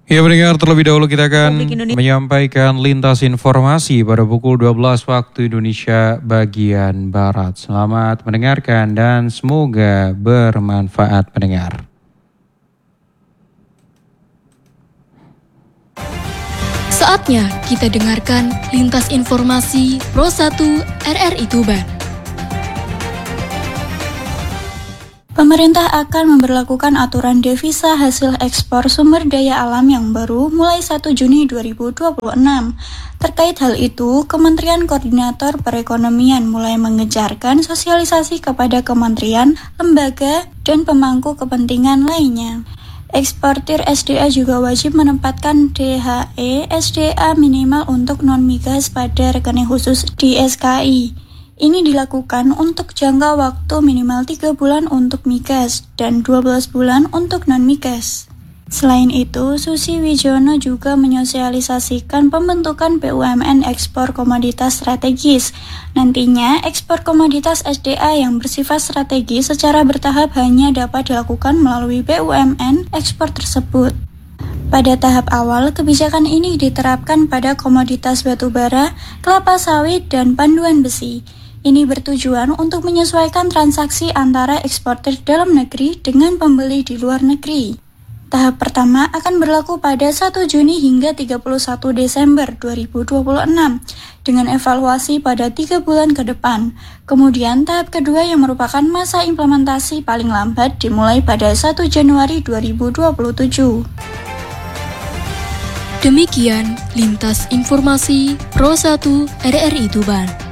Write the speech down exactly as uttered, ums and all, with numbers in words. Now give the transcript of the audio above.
Ya pendengar, terlebih dahulu kita akan menyampaikan lintas informasi pada pukul dua belas waktu Indonesia bagian Barat. Selamat mendengarkan dan semoga bermanfaat pendengar. Saatnya kita dengarkan lintas informasi Pro satu R R I Tuban. Pemerintah akan memberlakukan aturan devisa hasil ekspor sumber daya alam yang baru mulai satu Juni dua ribu dua puluh enam. Terkait hal itu, Kementerian Koordinator Perekonomian mulai mengejarkan sosialisasi kepada kementerian, lembaga, dan pemangku kepentingan lainnya. Eksportir S D A juga wajib menempatkan D H E S D A minimal untuk non-migas pada rekening khusus di S K I. Ini dilakukan untuk jangka waktu minimal tiga bulan untuk migas dan dua belas bulan untuk non-migas. Selain itu, Susi Wijono juga menyosialisasikan pembentukan B U M N ekspor komoditas strategis. Nantinya, ekspor komoditas S D A yang bersifat strategis secara bertahap hanya dapat dilakukan melalui B U M N ekspor tersebut. Pada tahap awal, kebijakan ini diterapkan pada komoditas batubara, kelapa sawit, dan panduan besi. Ini bertujuan untuk menyesuaikan transaksi antara eksportir dalam negeri dengan pembeli di luar negeri. Tahap pertama akan berlaku pada satu Juni hingga tiga puluh satu Desember dua ribu dua puluh enam dengan evaluasi pada tiga bulan ke depan. Kemudian tahap kedua yang merupakan masa implementasi paling lambat dimulai pada satu Januari dua ribu dua puluh tujuh. Demikian lintas informasi Pro satu R R I Tuban.